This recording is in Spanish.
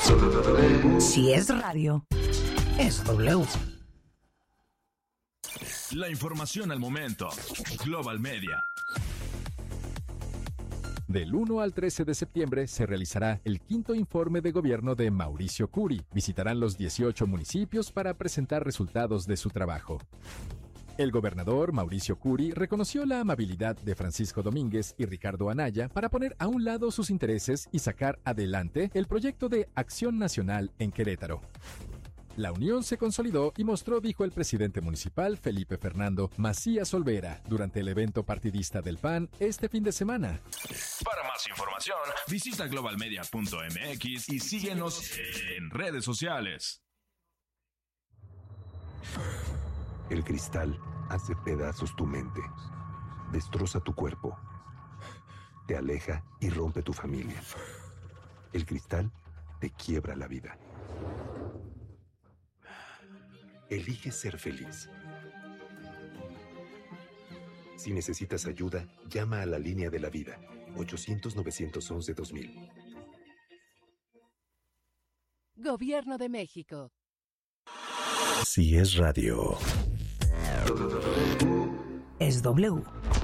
Si es radio, es W. La información al momento. Global Media. Del 1 al 13 de septiembre se realizará el quinto informe de gobierno de Mauricio Curi. Visitarán los 18 municipios para presentar resultados de su trabajo. El gobernador Mauricio Curi reconoció la amabilidad de Francisco Domínguez y Ricardo Anaya para poner a un lado sus intereses y sacar adelante el proyecto de Acción Nacional en Querétaro. La unión se consolidó y mostró, dijo el presidente municipal Felipe Fernando Macías Olvera, durante el evento partidista del PAN este fin de semana. Para más información, visita globalmedia.mx y síguenos en redes sociales. El cristal hace pedazos tu mente, destroza tu cuerpo, te aleja y rompe tu familia. El cristal te quiebra la vida. Elige ser feliz. Si necesitas ayuda, llama a la línea de la vida, 800-911-2000. Gobierno de México. Si es radio, Es W.